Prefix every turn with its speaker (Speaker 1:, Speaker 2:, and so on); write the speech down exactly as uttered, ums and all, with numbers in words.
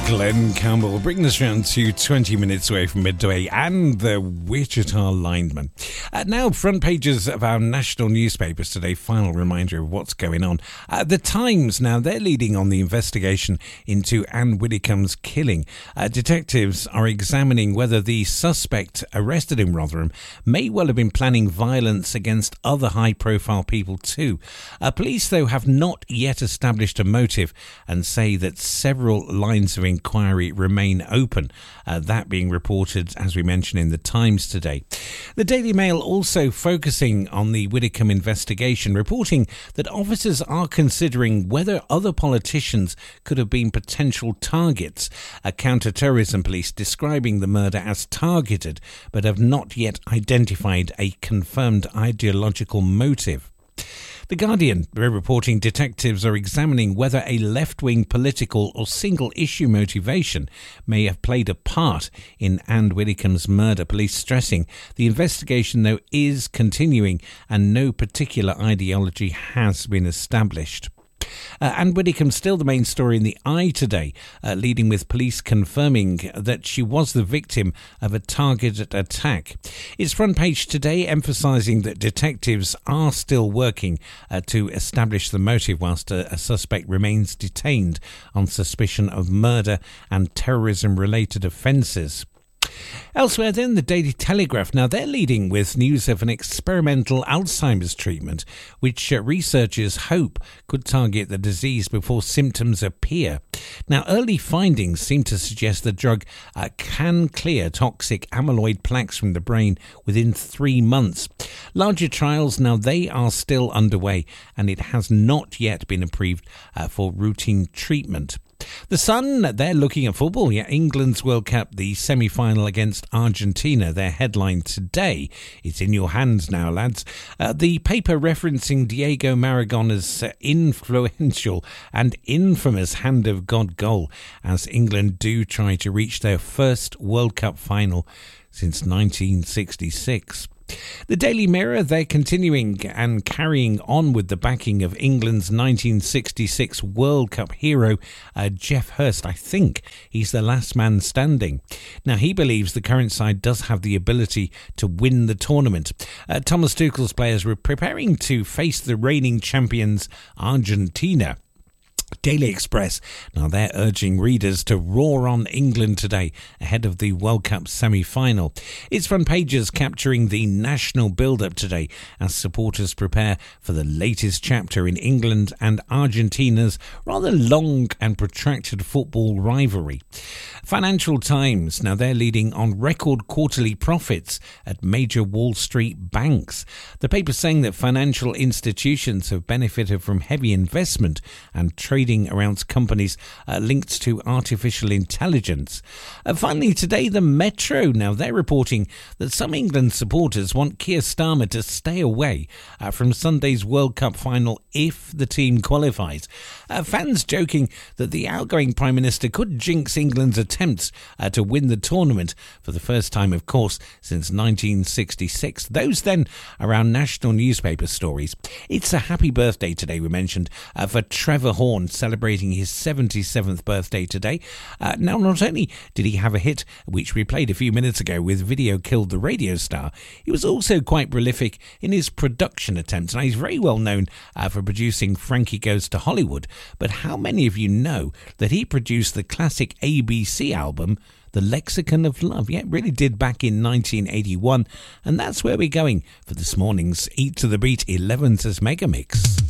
Speaker 1: Glenn Campbell bringing us round to twenty minutes away from midday and the Wichita lineman. Uh, now, front pages of our national newspapers today. Final reminder of what's going on. Uh, the Times, now, they're leading on the investigation into Anne Widdecombe's killing. Uh, detectives are examining whether the suspect arrested in Rotherham may well have been planning violence against other high-profile people too. Uh, police, though, have not yet established a motive and say that several lines of inquiry remain open, uh, that being reported, as we mentioned, in the Times today. The Daily Mail also focusing on the Widdecombe investigation, reporting that officers are considering whether other politicians could have been potential targets. A counter-terrorism police describing the murder as targeted, but have not yet identified a confirmed ideological motive. The Guardian, we're reporting detectives are examining whether a left-wing political or single-issue motivation may have played a part in Anne Widdecombe's murder. Police stressing the investigation, though, is continuing and no particular ideology has been established. Uh, Anne Widdecombe still the main story in the Eye today, uh, leading with police confirming that she was the victim of a targeted attack. Its front page today emphasising that detectives are still working uh, to establish the motive whilst a, a suspect remains detained on suspicion of murder and terrorism-related offences. Elsewhere then, the Daily Telegraph. Now they're leading with news of an experimental Alzheimer's treatment which uh, researchers hope could target the disease before symptoms appear. Now early findings seem to suggest the drug uh, can clear toxic amyloid plaques from the brain within three months. Larger trials now they are still underway and it has not yet been approved uh, for routine treatment. The Sun, they're looking at football. Yeah, England's World Cup, the semi-final against Argentina. Their headline today. It's in your hands now, lads. Uh, the paper referencing Diego Maradona's uh, influential and infamous Hand of God goal as England do try to reach their first World Cup final since nineteen sixty-six. The Daily Mirror, they're continuing and carrying on with the backing of England's nineteen sixty-six World Cup hero, uh, Geoff Hurst. I think he's the last man standing. Now, he believes the current side does have the ability to win the tournament. Uh, Thomas Tuchel's players were preparing to face the reigning champions, Argentina. Daily Express, now they're urging readers to roar on England today ahead of the World Cup semi-final. Its front pages capturing the national build-up today as supporters prepare for the latest chapter in England and Argentina's rather long and protracted football rivalry. Financial Times, now they're leading on record quarterly profits at major Wall Street banks. The paper saying that financial institutions have benefited from heavy investment and trading around companies uh, linked to artificial intelligence. Uh, finally today, the Metro, now they're reporting that some England supporters want Keir Starmer to stay away uh, from Sunday's World Cup final if the team qualifies. Uh, fans joking that the outgoing Prime Minister could jinx England's attempts uh, to win the tournament for the first time, of course, since nineteen sixty-six. Those then are our national newspaper stories. It's a happy birthday today, we mentioned, uh, for Trevor Horn, celebrating his seventy-seventh birthday today. Uh, now, not only did he have a hit, which we played a few minutes ago with Video Killed the Radio Star, he was also quite prolific in his production attempts. Now, he's very well known uh, for producing Frankie Goes to Hollywood, but how many of you know that he produced the classic A B C album, The Lexicon of Love? Yeah, it really did back in nineteen eighty-one, and that's where we're going for this morning's Eat to the Beat eleventh as Mega Mix.